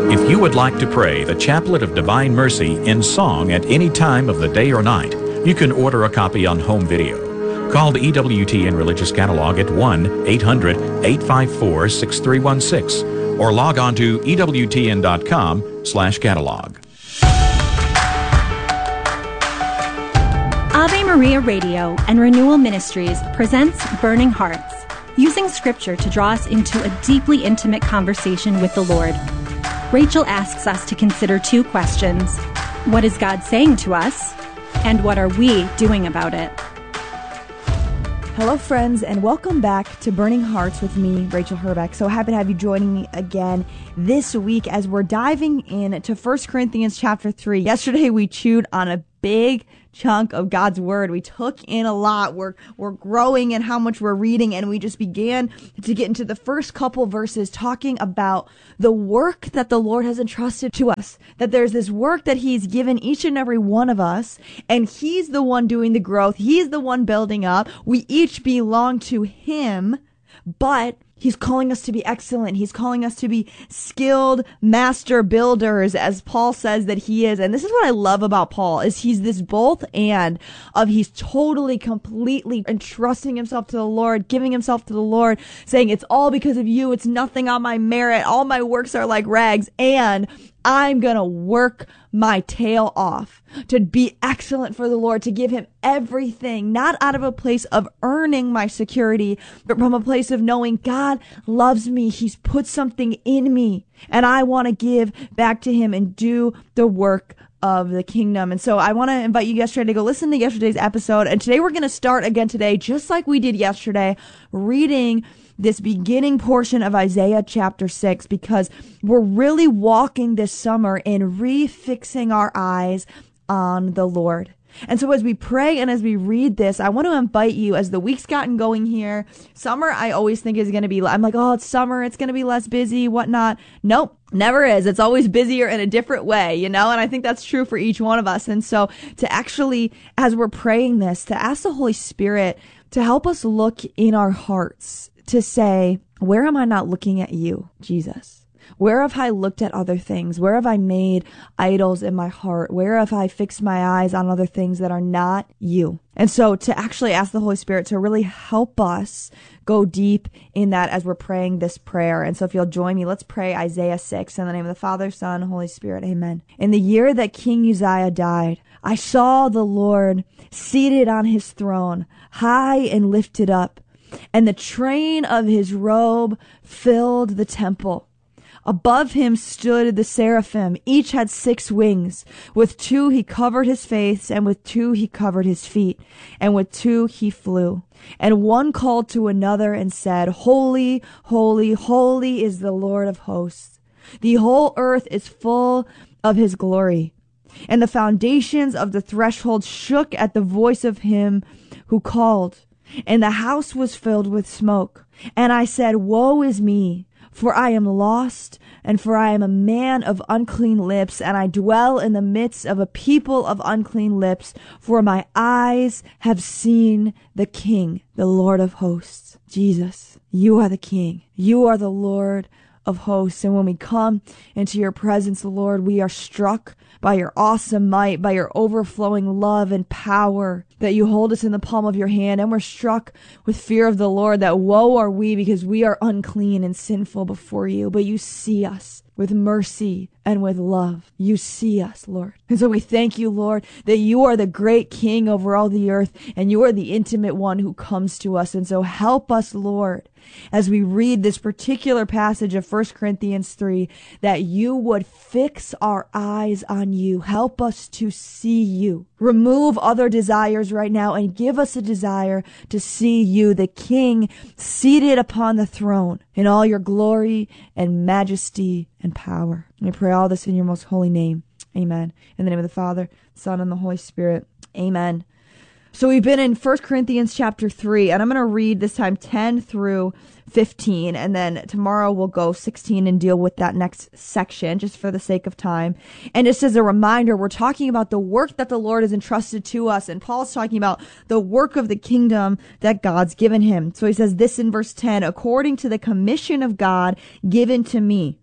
If you would like to pray the Chaplet of Divine Mercy in song at any time of the day or night, you can order a copy on home video. Call the EWTN Religious Catalog at 1-800-854-6316 or log on to EWTN.com/catalog. Ave Maria Radio and Renewal Ministries presents Burning Hearts, using Scripture to draw us into a deeply intimate conversation with the Lord. Rachel asks us to consider two questions. What is God saying to us? And what are we doing about it? Hello, friends, and welcome back to Burning Hearts with me, Rachel Herbeck. So happy to have you joining me again this week as we're diving into 1 Corinthians chapter 3. Yesterday, we chewed on a big chunk of God's Word. We took in a lot. We're growing in how much we're reading, and we just began to get into the first couple verses talking about the work that the Lord has entrusted to us, that there's this work that He's given each and every one of us, and He's the one doing the growth. He's the one building up. We each belong to Him, but He's calling us to be excellent. He's calling us to be skilled master builders, as Paul says that he is. And this is what I love about Paul, is he's this both and of he's totally, completely entrusting himself to the Lord, giving himself to the Lord, saying it's all because of you. It's nothing on my merit. All my works are like rags. And I'm going to work my tail off to be excellent for the Lord, to give Him everything, not out of a place of earning my security, but from a place of knowing God loves me. He's put something in me, and I want to give back to Him and do the work of the kingdom. And so I want to invite you yesterday to go listen to yesterday's episode. And today we're going to start again today, just like we did yesterday, reading this beginning portion of Isaiah chapter 6, because we're really walking this summer in refixing our eyes on the Lord. And so as we pray and as we read this, I want to invite you, as the week's gotten going here, summer I always think is going to be, I'm like, oh, it's summer, it's going to be less busy, whatnot. Nope, never is. It's always busier in a different way, you know, and I think that's true for each one of us. And so to actually, as we're praying this, to ask the Holy Spirit to help us look in our hearts, to say, where am I not looking at you, Jesus? Where have I looked at other things? Where have I made idols in my heart? Where have I fixed my eyes on other things that are not you? And so to actually ask the Holy Spirit to really help us go deep in that as we're praying this prayer. And so if you'll join me, let's pray Isaiah 6 in the name of the Father, Son, Holy Spirit. Amen. In the year that King Uzziah died, I saw the Lord seated on His throne, high and lifted up, and the train of His robe filled the temple. Above Him stood the seraphim. Each had 6 wings. With 2 He covered His face, and with 2 He covered His feet, and with 2 He flew. And one called to another and said, Holy, holy, holy is the Lord of hosts. The whole earth is full of His glory. And the foundations of the threshold shook at the voice of Him who called, and the house was filled with smoke. And I said, Woe is me, for I am lost, and for I am a man of unclean lips, and I dwell in the midst of a people of unclean lips, for my eyes have seen the King, the Lord of hosts. Jesus, you are the King. You are the Lord of hosts. And when we come into your presence, Lord, we are struck by your awesome might, by your overflowing love and power, that you hold us in the palm of your hand. And we're struck with fear of the Lord, that woe are we, because we are unclean and sinful before you. But you see us with mercy and with love. You see us, Lord. And so we thank you, Lord, that you are the great King over all the earth, and you are the intimate one who comes to us. And so help us, Lord, as we read this particular passage of 1 Corinthians 3, that you would fix our eyes on you. Help us to see you. Remove other desires right now and give us a desire to see you, the King, seated upon the throne in all your glory and majesty and power. And I pray all this in your most holy name. Amen. In the name of the Father, Son, and the Holy Spirit. Amen. So we've been in 1 Corinthians chapter 3, and I'm going to read this time 10 through 15, and then tomorrow we'll go 16 and deal with that next section, just for the sake of time. And just as a reminder, we're talking about the work that the Lord has entrusted to us, and Paul's talking about the work of the kingdom that God's given him. So he says this in verse 10, according to the commission of God given to me,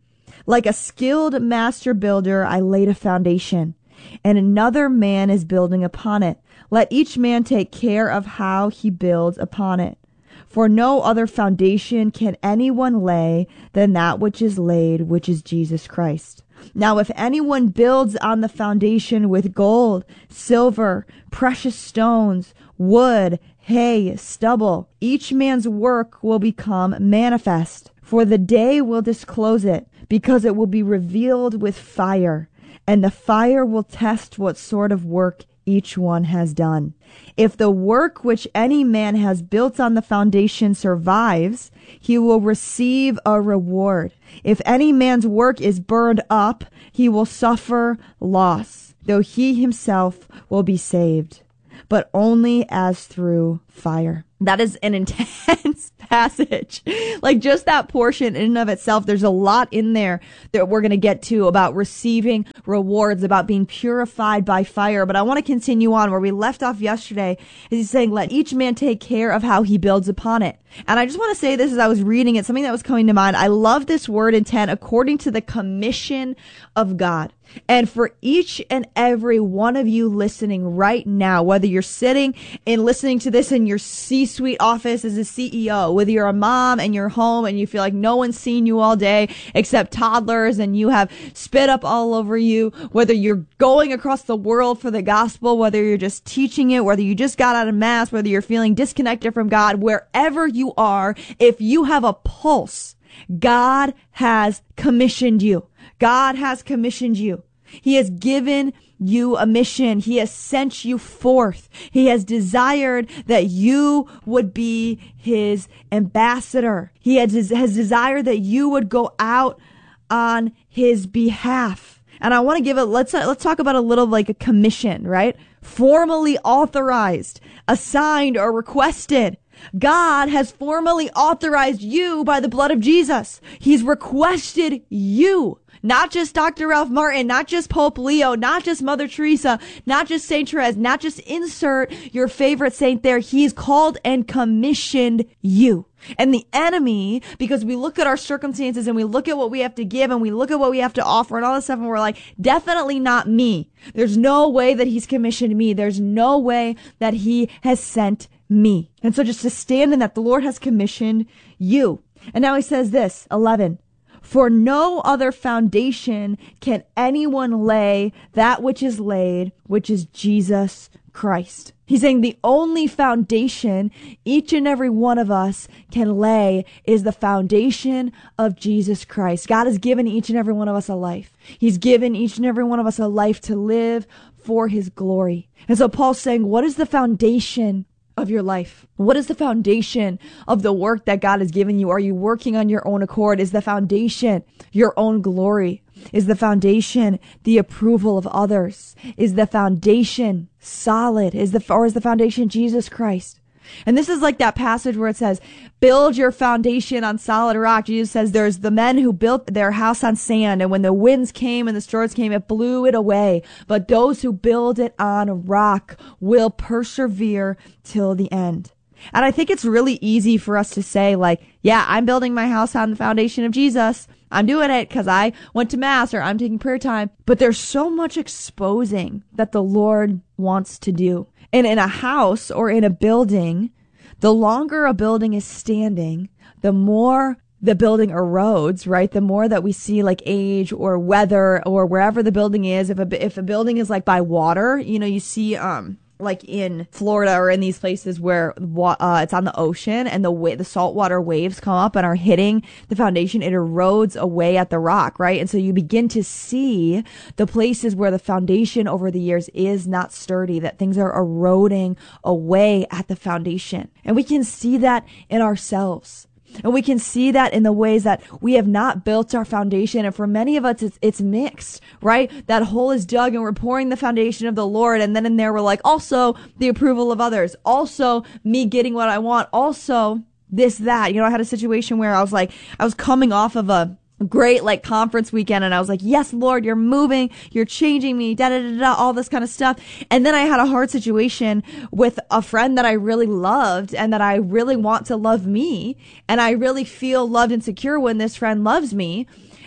Like a skilled master builder, I laid a foundation, and another man is building upon it. Let each man take care of how he builds upon it. For no other foundation can anyone lay than that which is laid, which is Jesus Christ. Now, if anyone builds on the foundation with gold, silver, precious stones, wood, hay, stubble, each man's work will become manifest, for the day will disclose it, because it will be revealed with fire, and the fire will test what sort of work each one has done. If the work which any man has built on the foundation survives, he will receive a reward. If any man's work is burned up, he will suffer loss, though he himself will be saved, but only as through fire. That is an intense passage. Like just that portion in and of itself, there's a lot in there that we're going to get to about receiving rewards, about being purified by fire. But I want to continue on where we left off yesterday. Is he's saying, let each man take care of how he builds upon it. And I just want to say this as I was reading it, something that was coming to mind. I love this word intent according to the commission of God. And for each and every one of you listening right now, whether you're sitting and listening to this in your C-suite office as a CEO, whether you're a mom and you're home and you feel like no one's seen you all day except toddlers and you have spit up all over you, whether you're going across the world for the gospel, whether you're just teaching it, whether you just got out of mass, whether you're feeling disconnected from God, wherever you are, if you have a pulse, God has commissioned you. God has commissioned you. He has given you a mission. He has sent you forth. He has desired that you would be his ambassador. He has desired that you would go out on his behalf. And I want to give it, let's talk about a little like a commission, right? Formally authorized, assigned, or requested. God has formally authorized you by the blood of Jesus. He's requested you. Not just Dr. Ralph Martin, not just Pope Leo, not just Mother Teresa, not just Saint Therese, not just insert your favorite saint there. He's called and commissioned you. And the enemy, because we look at our circumstances and we look at what we have to give and we look at what we have to offer and all this stuff and we're like, definitely not me. There's no way that he's commissioned me. There's no way that he has sent me. And so just to stand in that, the Lord has commissioned you. And now he says this, 11. For no other foundation can anyone lay that which is laid, which is Jesus Christ. He's saying the only foundation each and every one of us can lay is the foundation of Jesus Christ. God has given each and every one of us a life. He's given each and every one of us a life to live for his glory. And so Paul's saying, what is the foundation of your life? What is the foundation of the work that God has given you? Are you working on your own accord? Is the foundation your own glory? Is the foundation the approval of others? Is the foundation solid? Is the foundation Jesus Christ? And this is like that passage where it says, build your foundation on solid rock. Jesus says there's the men who built their house on sand, and when the winds came and the storms came, it blew it away. But those who build it on rock will persevere till the end. And I think it's really easy for us to say like, yeah, I'm building my house on the foundation of Jesus. I'm doing it because I went to mass or I'm taking prayer time. But there's so much exposing that the Lord wants to do. And in a house or in a building, the longer a building is standing, the more the building erodes, right? The more that we see like age or weather or wherever the building is. If a building is like by water, you see, like in Florida or in these places where it's on the ocean and the saltwater waves come up and are hitting the foundation, it erodes away at the rock, right? And so you begin to see the places where the foundation over the years is not sturdy, that things are eroding away at the foundation. And we can see that in ourselves. And we can see that in the ways that we have not built our foundation. And for many of us, it's mixed, right? That hole is dug and we're pouring the foundation of the Lord. And then in there, we're like, also the approval of others, also me getting what I want, also this, that. I had a situation where I was coming off of a great like conference weekend and I was like, yes, Lord, you're moving, you're changing me, all this kind of stuff. And then I had a hard situation with a friend that I really loved and that I really want to love me. And I really feel loved and secure when this friend loves me.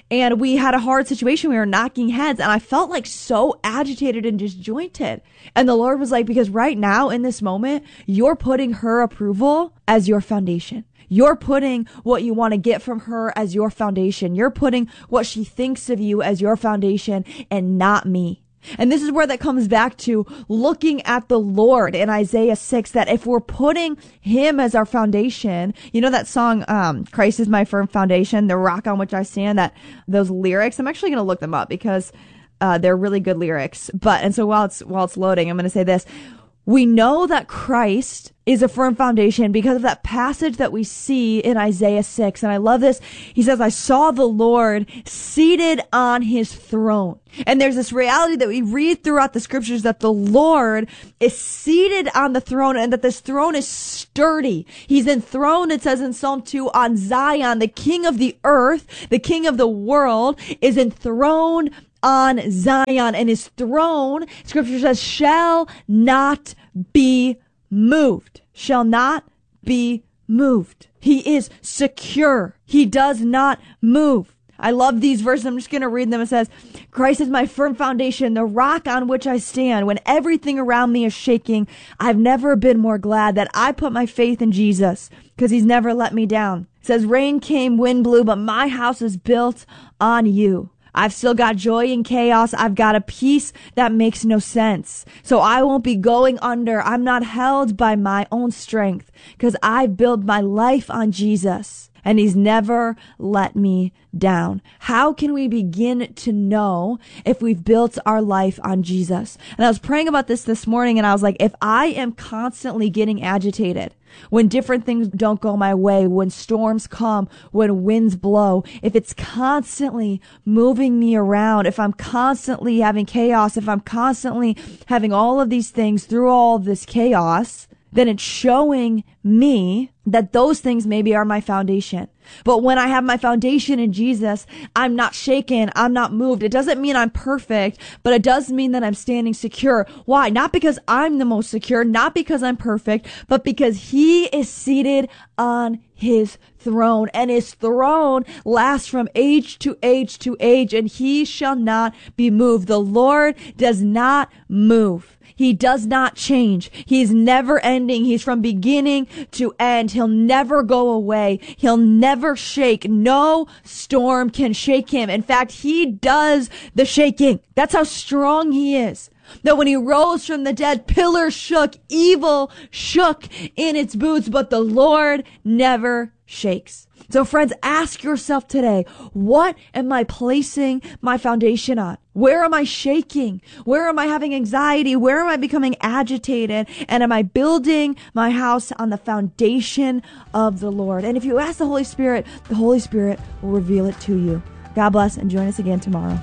and we had a hard situation. We were knocking heads, and I felt like so agitated and disjointed. And the Lord was like, because right now in this moment, you're putting her approval as your foundation. You're putting what you want to get from her as your foundation. You're putting what she thinks of you as your foundation, and not me. And this is where that comes back to looking at the Lord in Isaiah 6, that if we're putting him as our foundation, you know that song, Christ is my firm foundation, the rock on which I stand, that those lyrics, I'm actually going to look them up because they're really good lyrics. And so while it's loading, I'm going to say this. We know that Christ is a firm foundation because of that passage that we see in Isaiah 6. And I love this. He says, I saw the Lord seated on his throne. And there's this reality that we read throughout the scriptures that the Lord is seated on the throne, and that this throne is sturdy. He's enthroned, it says in Psalm 2, on Zion. The king of the earth, the king of the world, is enthroned on Zion, and his throne, scripture says, shall not be moved. Shall not be moved. He is secure. He does not move. I love these verses. I'm just going to read them. It says, Christ is my firm foundation, the rock on which I stand. When everything around me is shaking, I've never been more glad that I put my faith in Jesus, because he's never let me down. It says, rain came, wind blew, but my house is built on you. I've still got joy in chaos. I've got a peace that makes no sense. So I won't be going under. I'm not held by my own strength, because I build my life on Jesus, and he's never let me down. How can we begin to know if we've built our life on Jesus? And I was praying about this morning, and I was like, if I am constantly getting agitated when different things don't go my way, when storms come, when winds blow, if it's constantly moving me around, if I'm constantly having chaos, if I'm constantly having all of these things through all of this chaos, then it's showing me that those things maybe are my foundation. But when I have my foundation in Jesus, I'm not shaken. I'm not moved. It doesn't mean I'm perfect, but it does mean that I'm standing secure. Why? Not because I'm the most secure, not because I'm perfect, but because he is seated on his throne, and his throne lasts from age to age to age, and he shall not be moved. The Lord does not move. He does not change. He's never ending. He's from beginning to end. He'll never go away. He'll never shake. No storm can shake him. In fact, he does the shaking. That's how strong he is. That when he rose from the dead, pillars shook, evil shook in its boots, but the Lord never shakes. So friends, ask yourself today, what am I placing my foundation on? Where am I shaking? Where am I having anxiety? Where am I becoming agitated? And am I building my house on the foundation of the Lord? And if you ask the Holy Spirit will reveal it to you. God bless, and join us again tomorrow.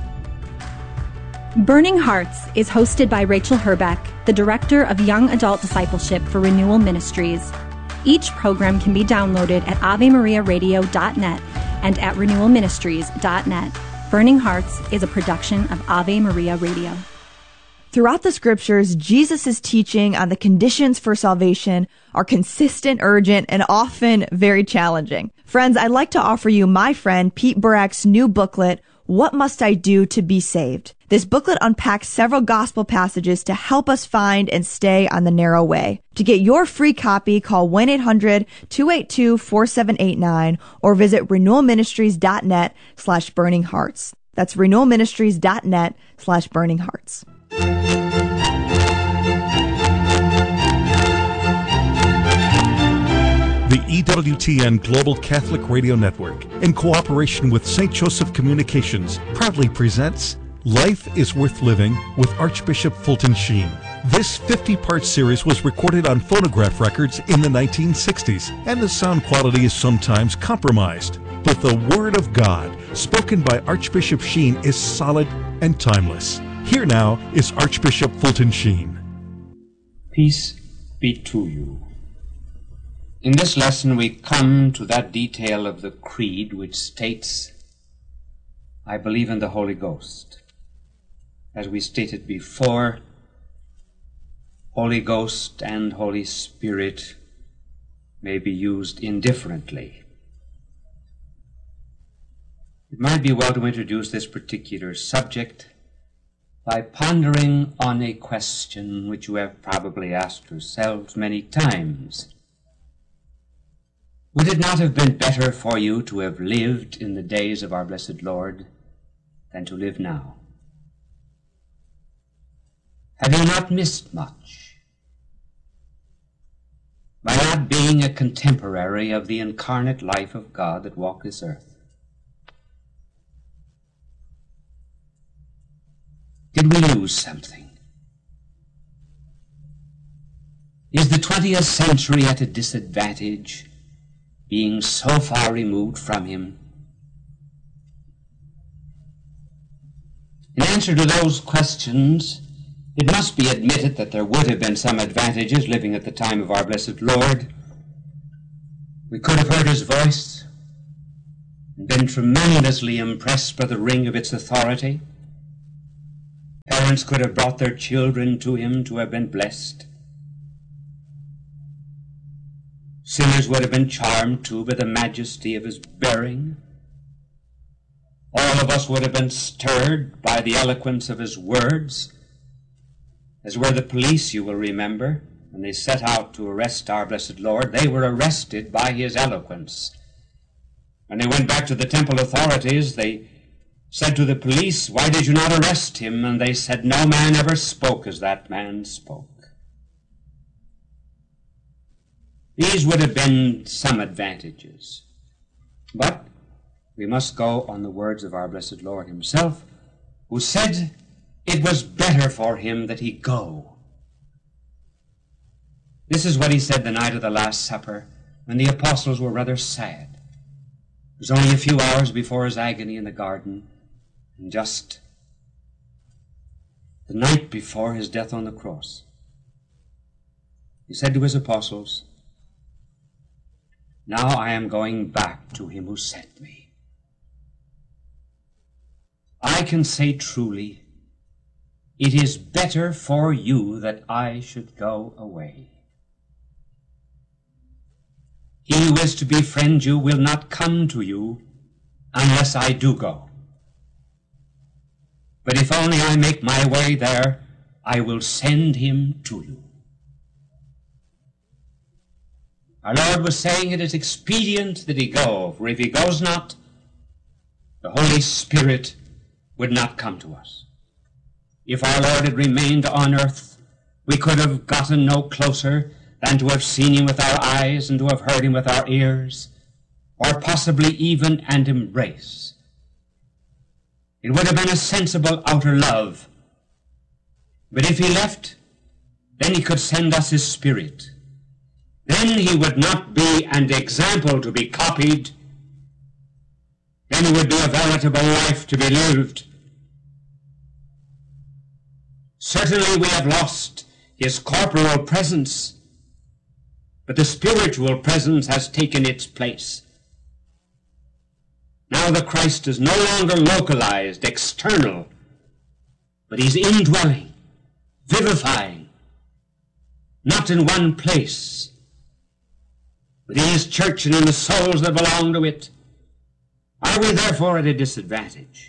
Burning Hearts is hosted by Rachel Herbeck, the Director of Young Adult Discipleship for Renewal Ministries. Each program can be downloaded at AveMariaRadio.net and at RenewalMinistries.net. Burning Hearts is a production of Ave Maria Radio. Throughout the scriptures, Jesus' teaching on the conditions for salvation are consistent, urgent, and often very challenging. Friends, I'd like to offer you my friend Pete Burack's new booklet, What Must I Do to Be Saved? This booklet unpacks several gospel passages to help us find and stay on the narrow way. To get your free copy, call 1-800-282-4789 or visit renewalministries.net/burninghearts. That's renewalministries.net/burninghearts. The EWTN Global Catholic Radio Network, in cooperation with St. Joseph Communications, proudly presents Life is Worth Living with Archbishop Fulton Sheen. This 50-part series was recorded on phonograph records in the 1960s, and the sound quality is sometimes compromised. But the Word of God, spoken by Archbishop Sheen, is solid and timeless. Here now is Archbishop Fulton Sheen. Peace be to you. In this lesson we come to that detail of the Creed which states, I believe in the Holy Ghost. As we stated before, Holy Ghost and Holy Spirit may be used indifferently. It might be well to introduce this particular subject by pondering on a question which you have probably asked yourselves many times. Would it not have been better for you to have lived in the days of our blessed Lord than to live now? Have you not missed much by not being a contemporary of the incarnate life of God that walked this earth? Did we lose something? Is the 20th century at a disadvantage, being so far removed from him? In answer to those questions, it must be admitted that there would have been some advantages living at the time of our blessed Lord. We could have heard his voice and been tremendously impressed by the ring of its authority. Parents could have brought their children to him to have been blessed. Sinners would have been charmed, too, by the majesty of his bearing. All of us would have been stirred by the eloquence of his words, as were the police, you will remember, when they set out to arrest our blessed Lord. They were arrested by his eloquence. When they went back to the temple authorities, they said to the police, "Why did you not arrest him?" And they said, "No man ever spoke as that man spoke." These would have been some advantages. But we must go on the words of our blessed Lord himself, who said it was better for him that he go. This is what he said the night of the Last Supper, when the apostles were rather sad. It was only a few hours before his agony in the garden, and just the night before his death on the cross. He said to his apostles, "Now I am going back to him who sent me. I can say truly, it is better for you that I should go away. He who is to befriend you will not come to you unless I do go. But if only I make my way there, I will send him to you." Our Lord was saying it is expedient that he go, for if he goes not, the Holy Spirit would not come to us. If our Lord had remained on earth, we could have gotten no closer than to have seen him with our eyes and to have heard him with our ears, or possibly even an embrace. It would have been a sensible outer love. But if he left, then he could send us his Spirit. Then he would not be an example to be copied. Then he would be a veritable life to be lived. Certainly we have lost his corporal presence, but the spiritual presence has taken its place. Now the Christ is no longer localized, external, but he's indwelling, vivifying, not in one place, but in his church and in the souls that belong to it. Are we therefore at a disadvantage?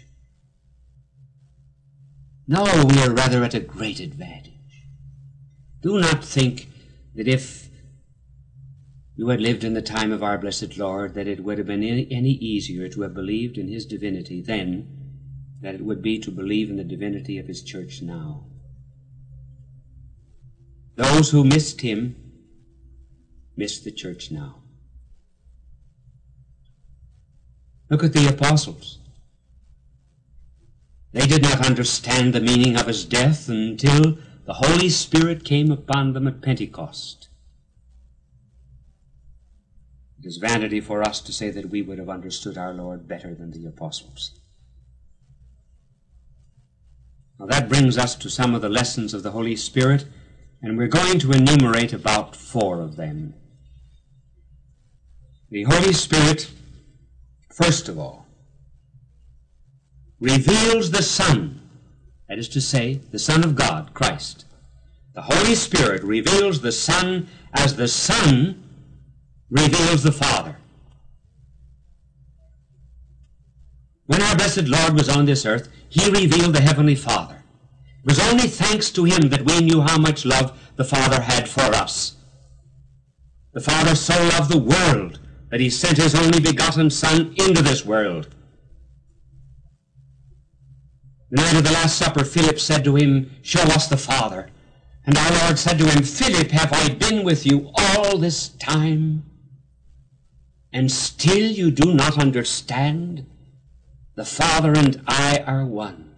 No, we are rather at a great advantage. Do not think that if you had lived in the time of our blessed Lord, that it would have been any easier to have believed in his divinity then than it would be to believe in the divinity of his church now. Those who missed him missed the church now. Look at the apostles. They did not understand the meaning of his death until the Holy Spirit came upon them at Pentecost. It is vanity for us to say that we would have understood our Lord better than the apostles. Now that brings us to some of the lessons of the Holy Spirit, and we're going to enumerate about 4 of them. The Holy Spirit, first of all, reveals the Son, that is to say, the Son of God, Christ. The Holy Spirit reveals the Son as the Son reveals the Father. When our blessed Lord was on this earth, he revealed the Heavenly Father. It was only thanks to him that we knew how much love the Father had for us. The Father so loved the world that he sent his only begotten Son into this world. The night of the Last Supper, Philip said to him, "Show us the Father." And our Lord said to him, "Philip, have I been with you all this time? And still you do not understand? The Father and I are one."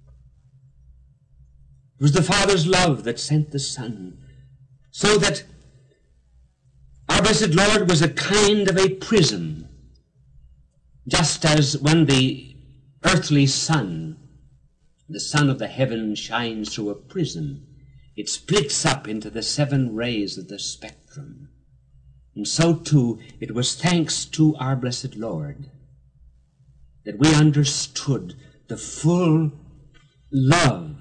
It was the Father's love that sent the Son, so that our blessed Lord was a kind of a prism, just as when the earthly sun, the sun of the heaven, shines through a prism, it splits up into the 7 rays of the spectrum. And so too, it was thanks to our blessed Lord that we understood the full love